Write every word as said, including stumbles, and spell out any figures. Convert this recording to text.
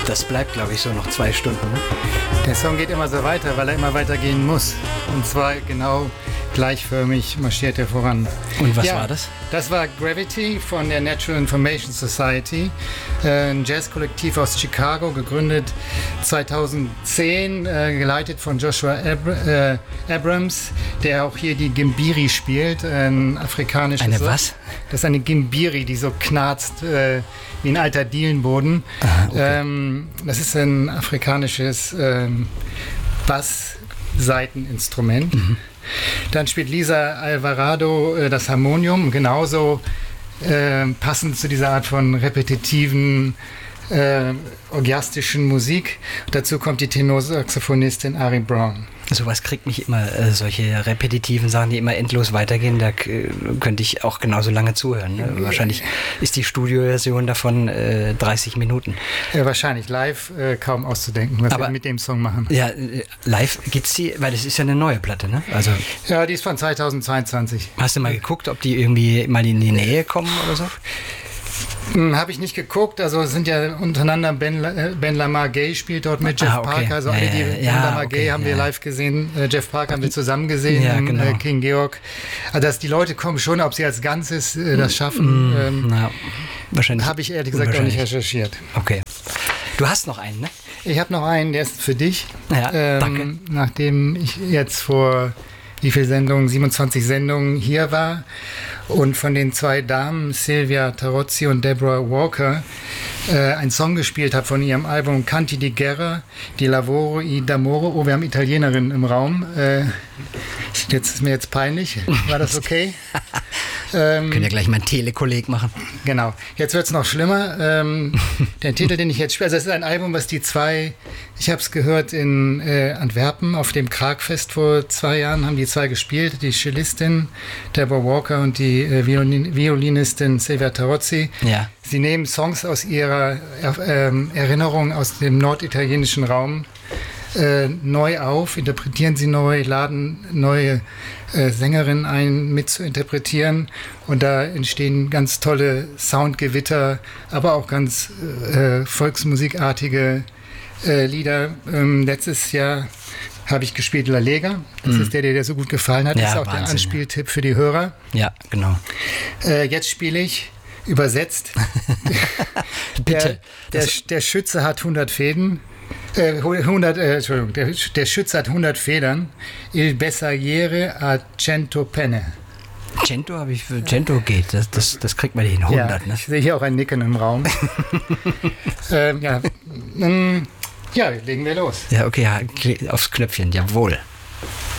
Das bleibt, glaube ich, so noch zwei Stunden. Ne? Der Song geht immer so weiter, weil er immer weitergehen muss. Und zwar genau gleichförmig marschiert er voran. Und was ja, war das? Das war Gravity von der Natural Information Society, ein Jazzkollektiv aus Chicago, gegründet zweitausendzehn, äh, geleitet von Joshua Ab- äh, Abrams, der auch hier die Gimbiri spielt, ein afrikanisches... Eine was? Das ist eine Gimbiri, die so knarzt äh, wie ein alter Dielenboden. Aha, okay. ähm, das ist ein afrikanisches ähm, Bassseiteninstrument. Mhm. Dann spielt Lisa Alvarado äh, das Harmonium, genauso äh, passend zu dieser Art von repetitiven, äh, orgiastischen Musik. Dazu kommt die Tenorsaxophonistin Ari Brown. Sowas kriegt mich immer, äh, solche repetitiven Sachen, die immer endlos weitergehen, da äh, könnte ich auch genauso lange zuhören. Ne? Wahrscheinlich ist die Studioversion davon äh, dreißig Minuten. Ja, wahrscheinlich live äh, kaum auszudenken, was Aber, wir mit dem Song machen. Ja, äh, live gibt's die, weil das ist ja eine neue Platte, ne? Also, ja, die ist von zweitausendzweiundzwanzig. Hast du mal geguckt, ob die irgendwie mal in die Nähe kommen oder so? Hm, habe ich nicht geguckt, also es sind ja untereinander Ben, äh, Ben Lamar Gay spielt dort mit Jeff ah, okay. Parker, also ja, alle die ja, Ben ja, Lamar okay, Gay haben ja. wir live gesehen, äh, Jeff Parker haben wir zusammen gesehen ja, im genau. äh, King Georg. Also dass die Leute kommen schon, ob sie als Ganzes äh, das schaffen, mm, ähm, na, wahrscheinlich habe ich ehrlich gesagt auch nicht recherchiert. Okay. Du hast noch einen, ne? Ich habe noch einen, der ist für dich. Ja, ähm, danke. Nachdem ich jetzt vor wie viele Sendungen, siebenundzwanzig Sendungen hier war und von den zwei Damen, Silvia Tarozzi und Deborah Walker, äh, einen Song gespielt habe von ihrem Album Canti di Guerra, di Lavoro e d'Amore. Oh, wir haben Italienerinnen im Raum. Äh, jetzt ist mir jetzt peinlich. War das okay? ähm, Können ja gleich mal einen Telekolleg machen. Genau. Jetzt wird es noch schlimmer. Ähm, der Titel, den ich jetzt spiele, also es ist ein Album, was die zwei, ich habe es gehört in äh, Antwerpen auf dem Kragfest vor zwei Jahren, haben die zwei gespielt, die Cellistin Deborah Walker und die äh, Violin, Violinistin Silvia Tarozzi. Ja. Sie nehmen Songs aus ihrer äh, äh, Erinnerung aus dem norditalienischen Raum äh, neu auf, interpretieren sie neu, laden neue äh, Sängerinnen ein, mit zu interpretieren. Und da entstehen ganz tolle Soundgewitter, aber auch ganz äh, volksmusikartige äh, Lieder. Ähm, letztes Jahr habe ich gespielt La Lega. Das mm. ist der, der dir so gut gefallen hat. Ja, das ist auch Wahnsinn, der Anspieltipp ja. für die Hörer. Ja, genau. Äh, jetzt spiele ich übersetzt. Bitte. Der, der, der Schütze hat hundert Fäden. Äh, hundert, äh, Entschuldigung, der, der Schütze hat hundert Federn. Il Bersagliere a cento penne. Cento habe ich für Cento geht, das, das, das kriegt man hin, hundert. Ja, ne? Ich sehe hier auch ein Nicken im Raum. ähm, ja. ja, legen wir los. Ja, okay, ja, aufs Knöpfchen, jawohl.